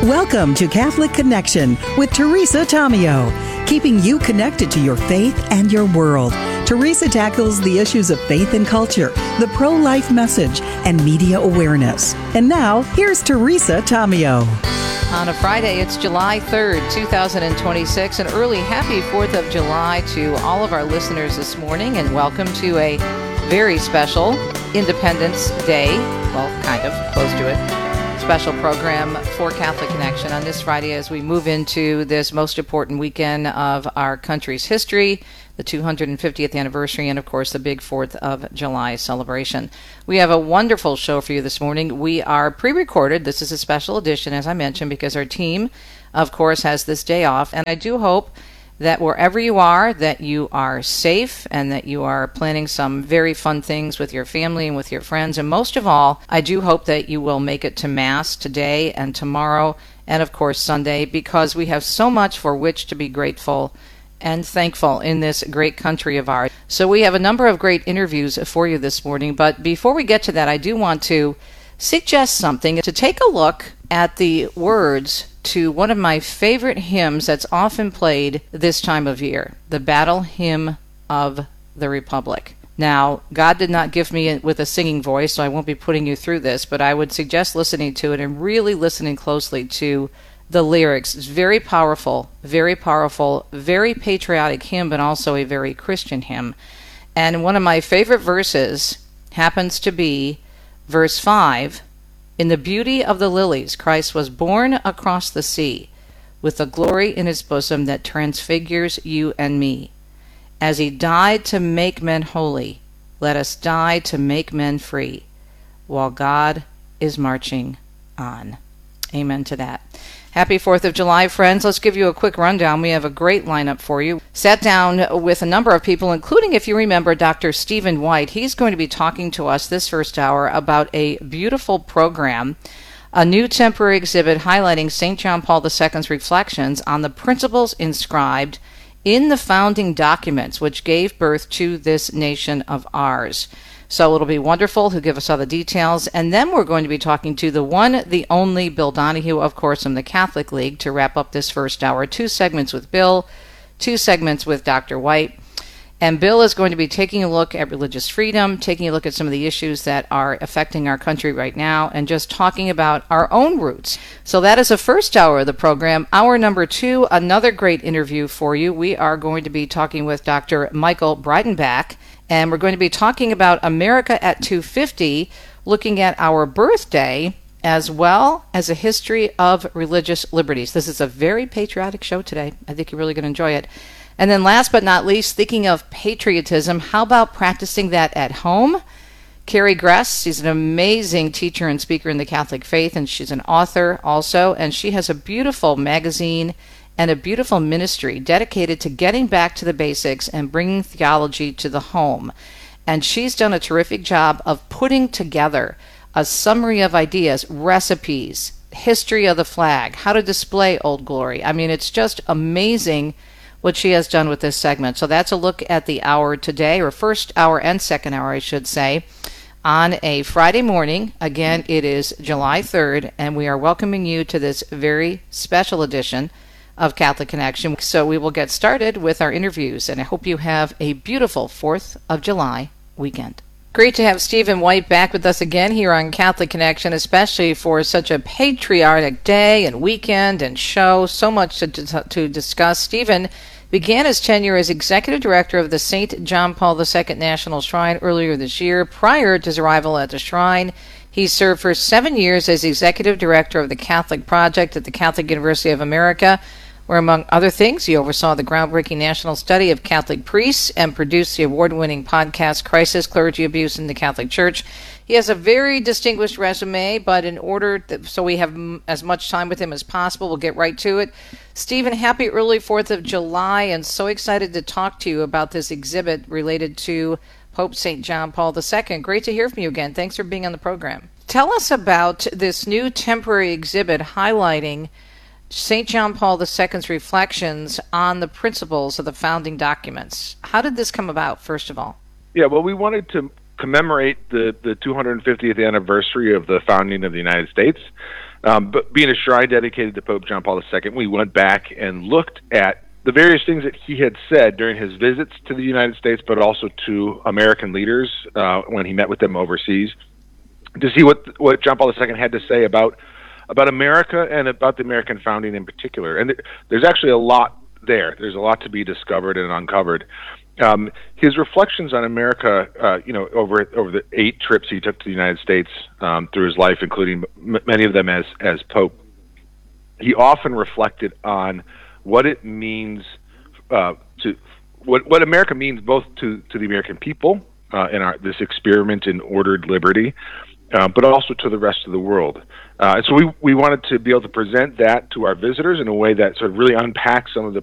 Welcome to Catholic Connection with Teresa Tomeo, keeping you connected to your faith and your world. Teresa tackles the issues of faith and culture, the pro-life message, and media awareness. And now, here's Teresa Tomeo. On a Friday, it's July 3rd, 2026. An early happy 4th of July to all of our listeners this morning, and welcome to a very special Independence Day, well, kind of, close to it, special program for Catholic Connection on this Friday as we move into this most important weekend of our country's history, the 250th anniversary, and of course the big 4th of July celebration. We have a wonderful show for you this morning. We are pre-recorded. This is a special edition, as I mentioned, because our team, of course, has this day off, and I do hope that wherever you are, that you are safe and that you are planning some very fun things with your family and with your friends. And most of all, I do hope that you will make it to Mass today and tomorrow and, of course, Sunday, because we have so much for which to be grateful and thankful in this great country of ours. So we have a number of great interviews for you this morning. But before we get to that, I do want to suggest something, to take a look at the words to one of my favorite hymns that's often played this time of year, the Battle Hymn of the Republic. Now, God did not gift me with a singing voice, so I won't be putting you through this, but I would suggest listening to it and really listening closely to the lyrics. It's very powerful, very patriotic hymn, but also a very Christian hymn. And one of my favorite verses happens to be verse 5, "In the beauty of the lilies, Christ was born across the sea, with the glory in his bosom that transfigures you and me. As he died to make men holy, let us die to make men free, while God is marching on." Amen to that. Happy 4th of July, friends. Let's give you a quick rundown. We have a great lineup for you. Sat down with a number of people, including, if you remember, Dr. Stephen White. He's going to be talking to us this first hour about a beautiful program, a new temporary exhibit highlighting St. John Paul II's reflections on the principles inscribed in the founding documents which gave birth to this nation of ours. So it'll be wonderful. He'll give us all the details. And then we're going to be talking to the one, the only Bill Donahue, of course, from the Catholic League to wrap up this first hour. 2 segments with Bill, 2 segments with Dr. White. And Bill is going to be taking a look at religious freedom, taking a look at some of the issues that are affecting our country right now, and just talking about our own roots. So that is the first hour of the program. Hour number 2, another great interview for you. We are going to be talking with Dr. Michael Breidenbach, and we're going to be talking about America at 250, looking at our birthday, as well as a history of religious liberties. This is a very patriotic show today. I think you're really going to enjoy it. And then last but not least, thinking of patriotism, how about practicing that at home? Carrie Gress, she's an amazing teacher and speaker in the Catholic faith, and she's an author also, and she has a beautiful magazine and a beautiful ministry dedicated to getting back to the basics and bringing theology to the home. And she's done a terrific job of putting together a summary of ideas, recipes, history of the flag, how to display Old Glory. I mean, it's just amazing what she has done with this segment. So that's a look at the hour today, or first hour and second hour, I should say, on a Friday morning. Again, it is July 3rd, and we are welcoming you to this very special edition of Catholic Connection. So we will get started with our interviews, and I hope you have a beautiful 4th of July weekend. Great to have Stephen White back with us again here on Catholic Connection, especially for such a patriotic day and weekend and show. So much to discuss. Stephen began his tenure as executive director of the St. John Paul II National Shrine earlier this year. Prior to his arrival at the shrine, he served for 7 years as executive director of the Catholic Project at the Catholic University of America, where, among other things, he oversaw the groundbreaking national study of Catholic priests and produced the award-winning podcast Crisis, Clergy Abuse in the Catholic Church. He has a very distinguished resume, but in order so we have as much time with him as possible, we'll get right to it. Stephen, happy early 4th of July, and so excited to talk to you about this exhibit related to Pope St. John Paul II. Great to hear from you again. Thanks for being on the program. Tell us about this new temporary exhibit highlighting St. John Paul II's reflections on the principles of the founding documents. How did this come about, first of all? Yeah, well, we wanted to commemorate the 250th anniversary of the founding of the United States. But being a shrine dedicated to Pope John Paul II, we went back and looked at the various things that he had said during his visits to the United States, but also to American leaders when he met with them overseas, to see what John Paul II had to say about America and about the American founding in particular. And there's actually a lot there. There's a lot to be discovered and uncovered. His reflections on America, over the 8 trips he took to the United States through his life, including many of them as Pope, he often reflected on what it means what America means both to the American people in this experiment in ordered liberty, but also to the rest of the world. And so we wanted to be able to present that to our visitors in a way that sort of really unpacks some of the